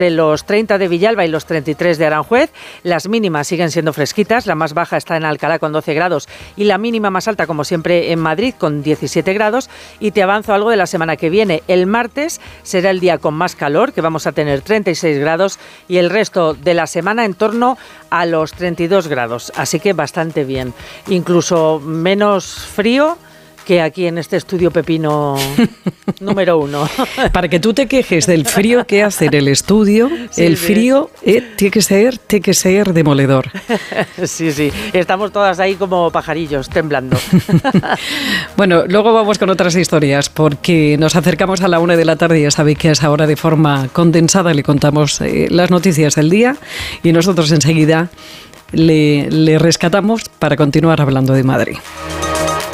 los 30 de Villalba y los 33 de Aranjuez. Las mínimas siguen siendo fresquitas, la más baja está en Alcalá con 12 grados y la mínima más alta, como siempre, en Madrid con 17 grados. Y te avanzo algo de la semana que viene. El martes será el día con más calor, que vamos a tener 36 grados, y el resto de la semana en torno a los 32 grados, así que bastante bien. Incluso menos frío que aquí en este estudio pepino número 1. Para que tú te quejes del frío que hace en el estudio, sí, el frío tiene que ser demoledor. Sí, estamos todas ahí como pajarillos, temblando. Bueno, luego vamos con otras historias, porque nos acercamos a la 1 de la tarde, ya sabéis que a esa hora de forma condensada le contamos las noticias del día, y nosotros enseguida le rescatamos para continuar hablando de Madrid.